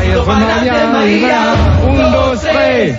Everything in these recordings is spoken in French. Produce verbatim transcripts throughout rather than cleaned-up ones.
Un, dos, tres.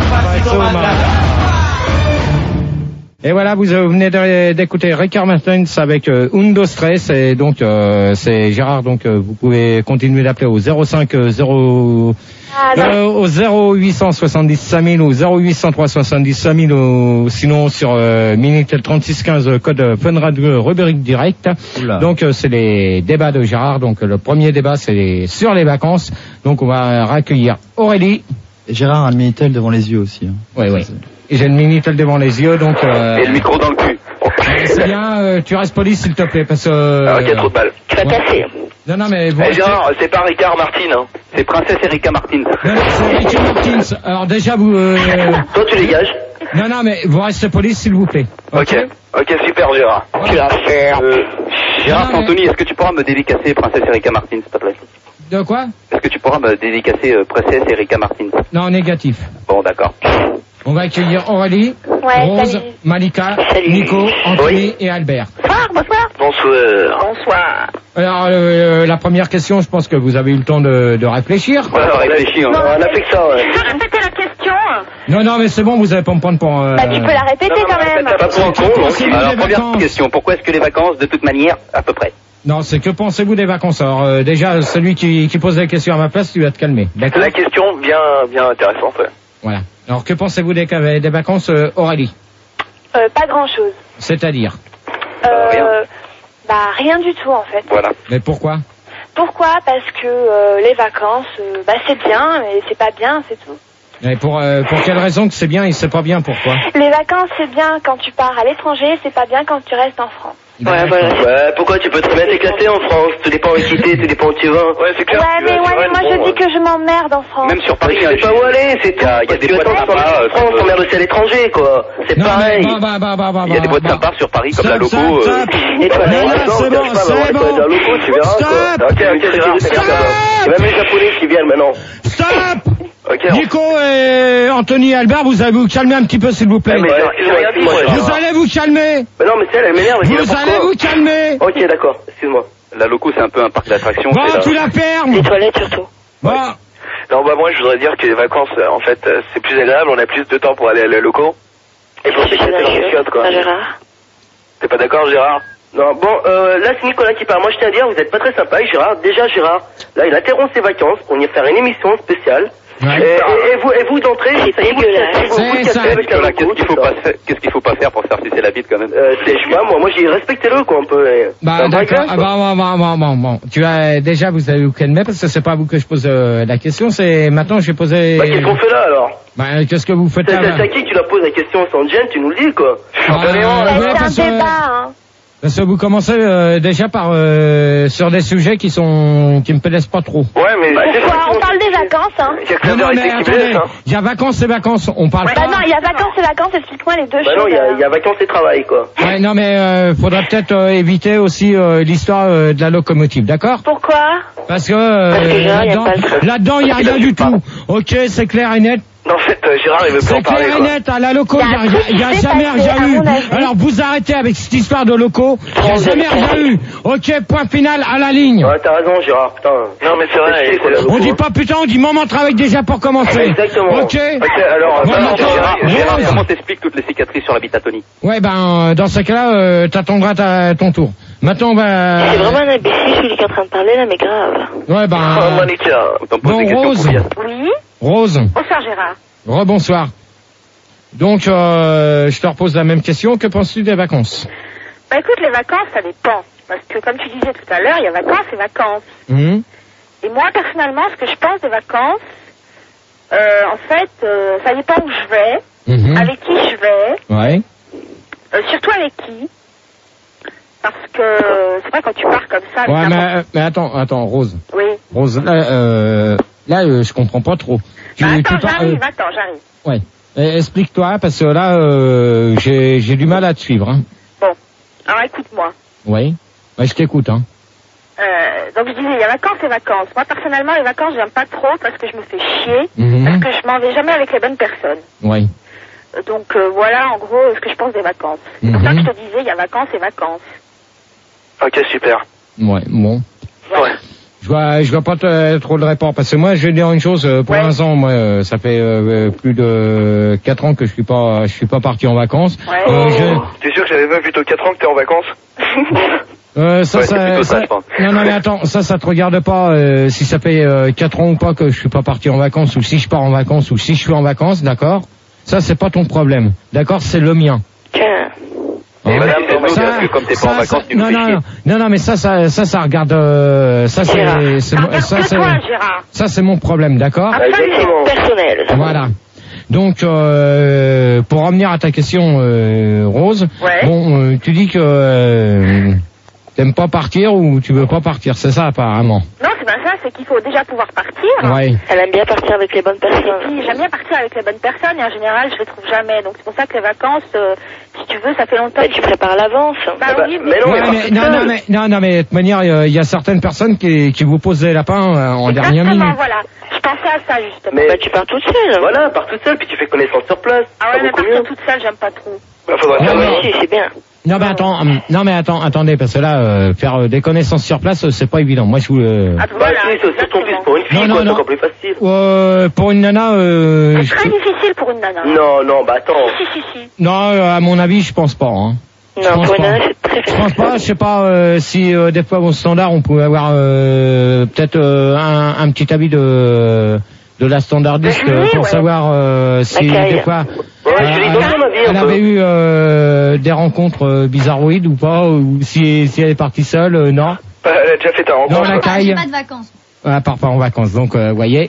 Et voilà, vous venez d'écouter Ricky Martin avec euh, Un, dos, tres. Et donc, euh, c'est Gérard. Donc, euh, vous pouvez continuer d'appeler au zéro cinq zéro euh, au zéro huit cent soixante-dix cinq mille ou zéro huit cent trois soixante-dix cinq mille ou sinon sur euh, Minitel trente-six quinze code Fun Radio rubrique direct. Oula. Donc, euh, c'est les débats de Gérard. Donc, le premier débat, c'est les, sur les vacances. Donc, on va raccueillir Aurélie. Et Gérard a le Minitel devant les yeux aussi. Hein. Oui, oui. Et j'ai le Minitel devant les yeux, donc... Euh... Et le micro dans le cul. C'est bien, euh, tu restes poli, s'il te plaît, parce que... Euh... Ah, ok, trop de balles. Tu vas casser. Non, non, mais... Bon, hey, Gérard, c'est pas Ricard Martin, hein. C'est Princesse Erika Martin. Non, non, c'est Ricky Martins. Alors, déjà, vous... Euh... Toi, tu dégages. Non, non, mais vous restez poli, s'il vous plaît. Ok, ok, super, Gérard. Ouais. Tu vas faire... Euh... Gérard non, Anthony, mais... est-ce que tu pourras me dédicacer Princesse Erika Martin, s'il te plaît? De quoi? Est-ce que tu pourras me dédicacer euh, Princesse Erika Martin? Non, négatif. Bon, d'accord. On va accueillir Aurélie, ouais, Rose, salut. Malika, Salut. Nico, Anthony oui. et Albert. Bonsoir, bonsoir. Bonsoir. Bonsoir. Alors, euh, la première question, je pense que vous avez eu le temps de, de réfléchir. Ouais, on réfléchit, on a fait que ça, ouais. Tu peux répéter la question? Non, non, mais c'est bon, vous allez pas me prendre pour... Euh... Bah, tu peux la répéter non, non, quand même. Pas pour un con, donc. Alors, première vacances. question, pourquoi est-ce que les vacances, de toute manière, à peu près? Non, c'est que pensez-vous des vacances? Alors, euh, déjà, celui qui, qui pose la question à ma place, tu vas te calmer. D'accord? La question bien, bien intéressante, ouais. Voilà. Alors, que pensez-vous des, des vacances, euh, Aurélie? Euh, pas grand-chose. C'est-à-dire? Euh, rien. Bah, rien du tout, en fait. Voilà. Mais pourquoi? Pourquoi? Parce que euh, les vacances, euh, bah, c'est bien, mais c'est pas bien, c'est tout. Et pour, euh, pour quelle raison que c'est bien et c'est pas bien? Pourquoi? Les vacances, c'est bien quand tu pars à l'étranger, c'est pas bien quand tu restes en France. Ouais, voilà. Ouais, pourquoi tu peux très bien t'éclater en France? Tout dépend où tu es, tout dépend où tu vas. Ouais, c'est clair. Ouais, mais, ouais, mais moi je dis que je m'emmerde en France. Même sur Paris, je sais pas où aller, c'est tout. Il y a des boîtes sympas. En France, on s'emmerde aussi à l'étranger, quoi. C'est pareil. Bah, bah, bah, bah, bah, il y a des boîtes sympas sur Paris, comme la Loco. Et toi, c'est bon, c'est bon. La Loco, tu verras, quoi. Ok, ok, Gérard, c'est comme ça. Il y a même les Japonais qui viennent maintenant. Stop! Okay, Nico et Anthony et Albert, vous allez vous calmer un petit peu, s'il vous plaît. Mais rien dit, moi. Vous allez vous calmer. Mais non, mais c'est elle, elle m'énerve. Vous allez vous calmer. Ok, d'accord, excuse-moi. La Loco, c'est un peu un parc d'attractions. Bon, tu la fermes. Les toilettes surtout. Bon. Non, bah moi, je voudrais dire que les vacances, en fait, c'est plus agréable, on a plus de temps pour aller à la Loco. Et pour s'éclater dans les chiottes, quoi. Gérard. T'es pas d'accord, Gérard? Non, bon, euh, là c'est Nicolas qui parle. Moi je tiens à dire, vous êtes pas très sympa avec Gérard. Déjà Gérard, là il interrompt ses vacances pour venir faire une émission spéciale. Ouais. Et, et, et vous, et vous d'entrée, ça y est, vous C'est ça. Qu'est-ce qu'il faut pas faire, qu'est-ce qu'il faut pas faire pour faire sucer la bite quand même? Euh, je sais pas, moi, moi j'ai respecté-le quoi un peu. Et... Bah d'accord. Ah, bon, bon, bon, bon, bon. Tu as déjà, vous avez vous calmer parce que c'est pas à vous que je pose euh, la question. C'est maintenant je vais poser. Bah qu'est-ce qu'on fait là alors? Bah qu'est-ce que vous faites là? C'est à qui que tu la poses la question sans gêne, tu nous le dis quoi. Ah, c'est un débat, hein. Parce que vous commencez euh, déjà par euh, sur des sujets qui sont qui me plaisent pas trop. Ouais, mais bah, pourquoi on parle des vacances, hein? Non, non, mais attendez, il y a vacances et vacances, on parle ouais, pas. Bah non, il y a vacances et vacances, explique-moi les deux bah choses. Non, il y, a, y a vacances et travail, quoi. Ouais, non, mais euh, faudrait peut-être euh, éviter aussi euh, l'histoire euh, de la locomotive, d'accord? Pourquoi? Parce que, euh, Parce que là-dedans, là-dedans, il y a rien du tout. Ok, c'est clair et net. En fait, euh, Gérard, il veut plus en parler, c'est clair et net, à la loco, il y, y, y a jamais rien eu. Alors, vous arrêtez avec cette histoire de loco, il y a jamais rien eu. Ok, point final, à la ligne. Ouais, t'as raison, Gérard, putain. Non, mais c'est vrai, c'est on dit pas putain, on dit moment de travail déjà pour commencer. Exactement. Ok. Ok, alors, bon, non, Gérard, Gérard, Rose. comment t'expliques toutes les cicatrices sur la bite à Tony? Ouais, ben, dans ce cas-là, euh, t'attendras ta, ton tour. Maintenant, on va... C'est vraiment un imbécile, celui qui est en train de parler, là, mais grave. Ouais, ben... Oh, Monica, autant poser bon, des questions Rose. pour bien. Oui? Rose. Bonsoir, Gérard. Rebonsoir. Donc, euh, je te repose la même question. Que penses-tu des vacances? Bah écoute, les vacances, ça dépend. Parce que, comme tu disais tout à l'heure, il y a vacances et vacances. Mmh. Et moi, personnellement, ce que je pense des vacances, euh, en fait, euh, ça dépend où je vais, mmh. avec qui je vais, ouais. euh, surtout avec qui. Parce que, c'est vrai, quand tu pars comme ça... Ouais, mais, mais attends, attends, Rose. Oui. Rose, là, euh, là euh, je comprends pas trop. Tu, bah, attends, tu j'arrive, euh, attends, j'arrive. Ouais. Et explique-toi, parce que là, euh, j'ai, j'ai du mal à te suivre. Hein. Bon, alors écoute-moi. Oui. Ouais, je t'écoute, hein. Euh, donc je disais, il y a vacances et vacances. Moi, personnellement, les vacances, j'aime pas trop parce que je me fais chier, mmh. parce que je m'en vais jamais avec les bonnes personnes. Oui. Donc euh, voilà, en gros, ce que je pense des vacances. C'est mmh. pour ça que je te disais, il y a vacances et vacances. Ok, super. Ouais, bon. Ouais. Ouais. Je vois, je vois pas t- trop le rapport parce que moi, je vais dire une chose. euh, Pour Ouais. l'instant, moi, euh, ça fait euh, plus de quatre ans que je suis pas, je suis pas parti en vacances. Ouais. Euh, je- T'es sûr que j'avais pas plutôt quatre ans que t'es en vacances? Euh, ça, Ouais, c'est ça, plutôt ça, ça- je pense. non, non, mais attends, ça, ça te regarde pas euh, si ça fait euh, quatre ans ou pas que je suis pas parti en vacances ou si je pars en vacances ou si je suis en vacances, d'accord? Ça, c'est pas ton problème, d'accord? C'est le mien. Tiens. Et Hein? madame, Ça- parce que comme t'es pas en ça, vacances, ça- tu nous non, fais non, chier. non, non, non, mais ça, ça, ça, ça regarde, euh, ça, Gérard. c'est, c'est, Ça mon- regarde ça, que c'est, toi, Gérard. ça, c'est mon problème, d'accord? Absolument. Personnel. Voilà. Donc, euh, pour revenir à ta question, euh, Rose, Ouais. bon, euh, tu dis que euh, t'aimes pas partir ou tu veux pas partir, c'est ça apparemment. Non, c'est bien ça, c'est qu'il faut déjà pouvoir partir. Ouais. Elle aime bien partir avec les bonnes Et personnes. puis j'aime bien partir avec les bonnes personnes et en général je les trouve jamais. Donc c'est pour ça que les vacances, euh, si tu veux, ça fait longtemps. Bah, tu prépares à l'avance. Bah bah, oui, mais non, Ouais, mais mais, non, non, mais, non, non, mais de toute manière, il y a certaines personnes qui, qui vous posent des lapins euh, en dernière Exactement, minute. voilà. Je pensais à ça justement. Mais Bah, tu pars toute seule. voilà, pars toute seule, puis tu fais connaissance sur place. Ah C'est ouais, mais beaucoup partir mieux. toute seule, j'aime pas trop. Bah, faudra Ouais, faire mais- le- Si, c'est bien. Non, mais attends, hum, non, mais attends, attendez, parce que là, euh, faire euh, des connaissances sur place, euh, c'est pas évident. Moi, je vous le... Ah, Bah, voilà, si, c'est surtout plus exactement. pour une fille, Non, quoi, non, c'est non. encore plus facile. Euh, pour une nana, euh, C'est je- très difficile pour une nana. Non, non, bah attends. Si, si, si. non, euh, à mon avis, je pense pas. Hein. Je Non, pense pour une pas. nana, c'est très Je facile. pense pas, je sais pas euh, si euh, des fois au standard on pouvait avoir euh, peut-être euh, un, un petit avis de de la standardiste Oui, euh, pour ouais. savoir euh, si Laquelle des fois Ouais, euh, je lui elle, donne mon avis elle un peu. avait eu euh, des rencontres euh, bizarroïdes ou pas, ou si si elle est partie seule, euh, non. Bah, elle a déjà fait ta Non, rencontre. la quoi. caille. J'ai pas de vacances. À part pas en vacances, donc euh, voyez.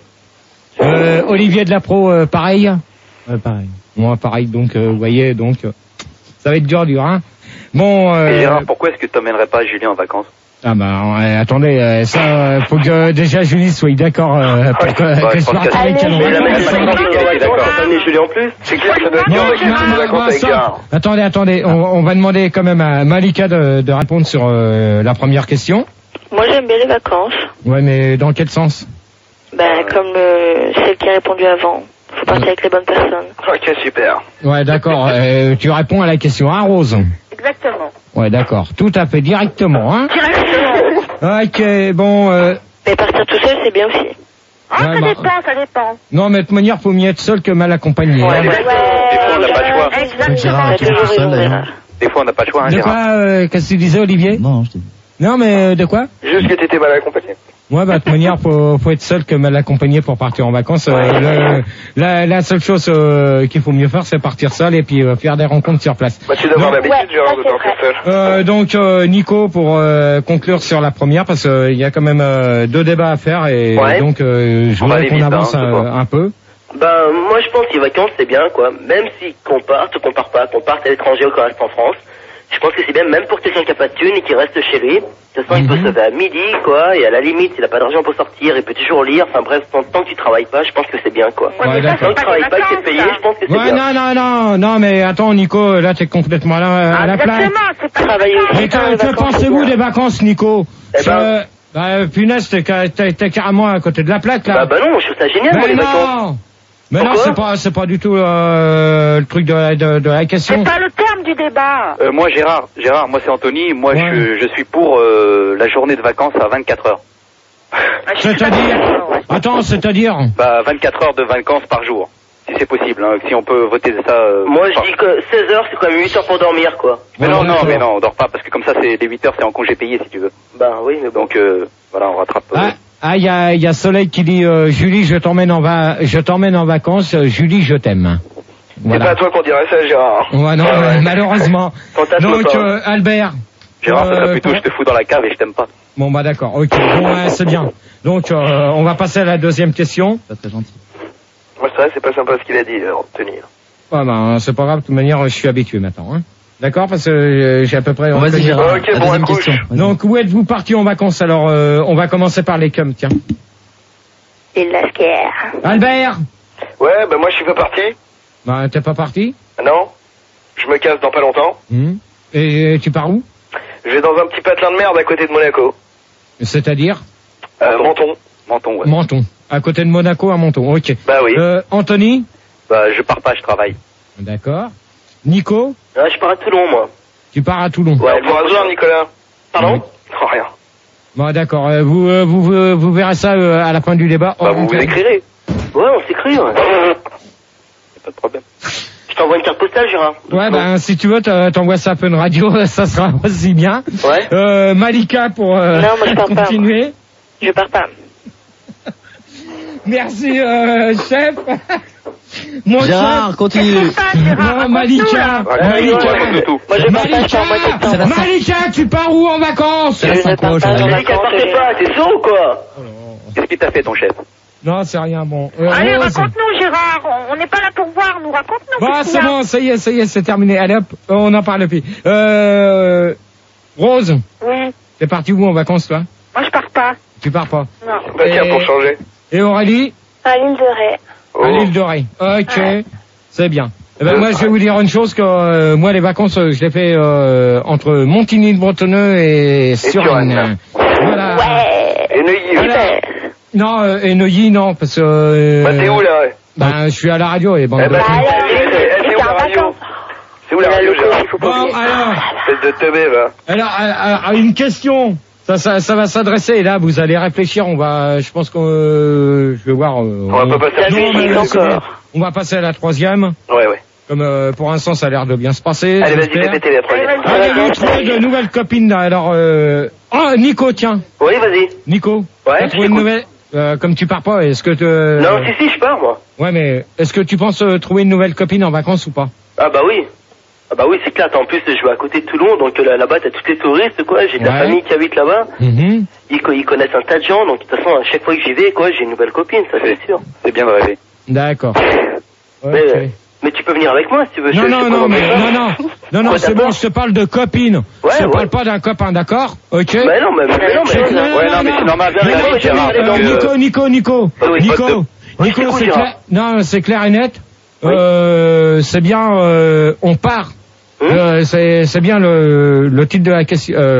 Euh, Olivier de la Pro, euh, pareil. Ouais, pareil. Moi, pareil, donc euh, vous voyez, donc euh, ça va être dur, dur, hein. Bon. Euh, Et Gérard, pourquoi est-ce que tu t'emmènerais pas Julien en vacances? Ah bah euh, attendez, euh, ça euh, faut que euh, déjà Julie soit d'accord euh, pour que, Ouais, que je je pense parte que- avec elle. Mais la en même vacances. façon Ouais, que ouais, en vacances, d'accord. t'as amené Julien en plus. C'est clair que ça doit être Non, bien non, avec les non, vacances non, avec ça- Gérard. attendez, attendez, on, on va demander quand même à Malika de, de répondre sur euh, la première question. Moi, j'aime bien les vacances. Ouais, mais dans quel sens? Ben, comme euh, celle qui a répondu avant. Faut partir avec les bonnes personnes. Ok, super. Ouais, d'accord. euh, tu réponds à la question, hein, Rose? Exactement. Ouais, d'accord. Tout à fait, directement, hein. Directement. Ok, bon. Euh, Mais partir tout seul, c'est bien aussi. Ah, Ouais, ça bah- dépend, ça dépend. non, mais de toute manière, faut mieux être seul que mal accompagné. Ouais, hein. mais- Des fois, on n'a pas le choix. Exactement. Gérard, T'as tu es toujours tout seul, raison, d'ailleurs. Gérard. Des fois, on n'a pas le choix, hein, De Gérard. quoi euh, Qu'est-ce que tu disais, Olivier? Non, je t'ai dit. Non, mais euh, de quoi? Juste que t'étais mal accompagné. Ouais, bah de toute manière, faut, faut être seul que mal accompagné pour partir en vacances. Euh, le- la, la seule chose euh, qu'il faut mieux faire, c'est partir seul et puis euh, faire des rencontres sur place. Bah, tu dois avoir Non. l'habitude, Ouais, Gérard, ça, de c'est partir vrai. seul. Euh, donc euh, Nico, pour euh, conclure sur la première, parce qu'il y a quand même euh, deux débats à faire et Ouais. donc euh, je On va voudrais aller qu'on vite, avance hein, je euh, vois. un peu. Ben, moi, je pense que les vacances, c'est bien, quoi. Même si qu'on parte, qu'on part pas, qu'on parte à l'étranger ou qu'on reste en France. Je pense que c'est bien, même pour quelqu'un qui a pas de thune et qui reste chez lui. De toute façon, il peut Mhm. se lever à midi, quoi, et à la limite, s'il a pas d'argent pour sortir, il peut toujours lire. Enfin bref, tant, tant que tu travailles pas, je pense que c'est bien, quoi. Ouais, Ouais, mais ça, d'accord. Tant c'est que tu pas des travailles pas et que t'es vacances, payé, ça. je pense que c'est Ouais, bien. non, non, non, non, mais attends, Nico, là t'es complètement à la, à la plaque. Exactement, c'est pas Travailler des aussi. vacances. Mais pendant que, les que vacances, pensez-vous c'est des vacances, Nico? Eh ben- Euh, bah, punaise, t'es, ca- t'es, t'es carrément à côté de la plaque, là. Bah, bah non, je trouve ça génial, moi, mais les vacances. non! Mais non, Pourquoi c'est pas, c'est pas du tout euh, le truc de, la- de, de la question. C'est pas le terme du débat. Euh, moi, Gérard, Gérard, moi c'est Anthony. Moi, Ouais. je, je suis pour euh, la journée de vacances à vingt-quatre heures. Ah, je suis pas C'est-à-dire, d'accord, ouais. attends, c'est-à-dire, Bah, vingt-quatre heures de vacances par jour, si c'est possible. Hein, si on peut voter ça. euh, Moi, par- je dis que seize heures, c'est quand même huit heures pour dormir, quoi. Mais Ouais, non, non, d'accord. mais non, on dort pas parce que comme ça, c'est les huit heures, c'est en congé payé si tu veux. Bah oui, mais bon. Donc euh, voilà, on rattrape. euh, ah, ah, il y a, il y a Soleil qui dit, euh, Julie, je t'emmène en va, je t'emmène en vacances, euh, Julie, je t'aime. C'est pas à Voilà. toi qu'on dirait ça, Gérard. Ouais, non, Ouais, euh, ouais. malheureusement. Fantasme Donc, pas. euh, Albert. Gérard, ça euh, serait plutôt pour- je te fous dans la cave et je t'aime pas. Bon, bah, d'accord. Ok. Bon, ouais, c'est bien. Donc, euh, on va passer à la deuxième question. Pas très gentil. Moi, c'est vrai, c'est pas sympa ce qu'il a dit, euh, Anthony. Ouais, bah, c'est pas grave. De toute manière, je suis habitué maintenant, hein. D'accord? Parce que euh, j'ai à peu près... Bon, vas-y, reconnu- Gérard. Ok, la bon, deuxième accouche. question. Vas-y. Donc, où êtes-vous parti en vacances? Alors, euh, on va commencer par les cums, tiens. Et la scare. Albert! Ouais, bah moi, je suis pas parti. Bah, t'es pas parti? Non. Je me casse dans pas longtemps. Hmm. Et tu pars où? Je vais dans un petit patelin de merde à côté de Monaco. C'est-à-dire? Euh, Menton. Menton, ouais. Menton. À côté de Monaco, à Menton. Ok. Bah oui. Euh, Anthony? Bah, je pars pas, je travaille. D'accord. Nico? Ah, je pars à Toulon, moi. Tu pars à Toulon. Ouais, pour hasard, Nicolas. Pardon? Oui. Oh, rien. Bon, d'accord. Euh, vous, euh, vous, vous, vous verrez ça euh, à la fin du débat. Bah, vous vous écrirez. Ouais, on s'écrit, ouais. Pas de problème. Je t'envoie une carte postale, Gérard. Ouais, ben, si tu veux, t'en- t'envoies ça à Fun Radio, ça sera aussi bien. Ouais. Euh, Malika pour euh, Non, moi, je pars pas, continuer. Je pars pas. Merci, euh, chef. Mon Gérard, chef. continue. Non, Malika. Ouais, Malika. ouais, tout. Moi, je pars pas, je Malika. pars en moitié de temps. Malika, tu pars où en vacances? C'est la Je ne pars synchro, pas en Gérard. Malika, vacances, partez Gérard. pas, t'es sourd ou quoi? Qu'est-ce qu'il t'a fait, ton chef? Non, c'est rien, bon. Euh, Allez, Rose. raconte-nous, Gérard. On- On n'est pas là pour voir. Nous raconte-nous. Bon, qu'est-ce c'est qu'il y a bon, ça y est, ça y est, c'est terminé. Allez hop, on en parle plus. Euh, Rose, Oui. t'es parti où en vacances, toi? Moi, je pars pas. Tu pars pas. Non. Bah, tiens, Et- pour changer. Et Aurélie? À l'île de Ré. À l'île de Ré. Ok, c'est bien. Eh ben, moi, je vais vous dire une chose que euh, moi, les vacances, euh, je les fais euh, entre Montigny-le-Bretonneux et Suresnes. Suresnes. Voilà. Ouais. Et Neuilly, Voilà. Non, euh, et Neuilly, non, parce que... Euh, Bah, t'es où, là, ouais? Ben, je suis à la radio et bon. Eh ben, Bah, alors, c'est- c'est- c'est où j'étais la en radio? vacances. C'est où la La radio, loco, Gérard? il faut pas Bon, oublier. alors, Espèce de teubé, va. alors, alors, alors, une question. Ça, ça, ça va s'adresser. Et là, vous allez réfléchir. On va, je pense qu'on, euh, je vais voir. euh, On va pas passer à La Non, mais musique là, c'est bon. encore. On va passer à la troisième. Ouais, ouais. Comme euh, pour l'instant, ça a l'air de bien se passer. Allez, vas-y, j'espère. fais péter la troisième. Allez, vas-y. Allez, vous trouvez de nouvelles copines là. Alors, euh... oh, Nico, tiens, Oui, vas-y. Nico. Ouais, T'as je trouvé une t'écoute. nouvelle. Euh, comme tu pars pas, est-ce que te... Non, si, si, je pars, moi. Ouais, mais est-ce que tu penses euh, trouver une nouvelle copine en vacances ou pas? Ah bah oui. Ah bah oui, c'est clair. En plus, je vais à côté de Toulon, donc là- là-bas, t'as tous les touristes, quoi. J'ai de la Ouais. famille qui habite là-bas. Mhm. Ils, co- ils connaissent un tas de gens, donc de toute façon, à chaque fois que j'y vais, quoi, j'ai une nouvelle copine, ça c'est sûr. C'est bien de rêver. D'accord. Ok. Mais, euh, mais tu peux venir avec moi si tu veux. Non, je- je non, te non, prends mais dans mes non, bras. non, non, non, Quoi, c'est bon, d'abord je te parle de copine. Ouais, je te ouais. parle pas d'un copain, d'accord? Ok? Bah non, mais, mais non, mais C'est- non, non, Ouais, non, mais c'est normal, non, bien, non, David, Gérard, euh, parce que- Nico, Nico, Nico, Ah oui, Nico, pas de- Moi, je Nico, t'écoute, c'est Gérard. clair, non, c'est clair et net. Oui. Euh, c'est bien, euh, on part. Hum Euh, c'est, c'est bien le, le titre de la question. Euh,